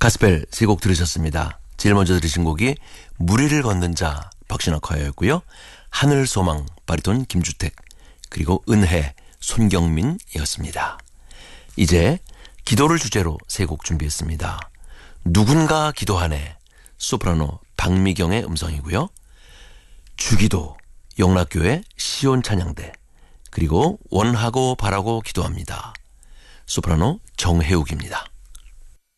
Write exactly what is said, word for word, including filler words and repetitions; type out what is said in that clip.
가스펠 세 곡 들으셨습니다. 제일 먼저 들으신 곡이 무리를 걷는 자 박신화 콰이어였고요. 하늘소망 바리톤 김주택, 그리고 은혜 손경민이었습니다. 이제 기도를 주제로 세 곡 준비했습니다. 누군가 기도하네 소프라노 박미경의 음성이고요. 주기도 영락교회 시온 찬양대, 그리고 원하고 바라고 기도합니다. 소프라노 정혜욱입니다.